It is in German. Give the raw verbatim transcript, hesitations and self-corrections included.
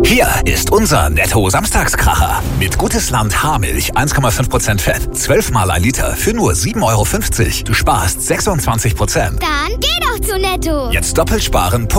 Hier ist unser Netto-Samstagskracher. Mit Gutes Land Haarmilch eins Komma fünf Prozent Fett. zwölf Mal ein Liter für nur sieben Euro fünfzig. Du sparst sechsundzwanzig Prozent. Dann geh doch zu Netto. Jetzt doppelt sparen.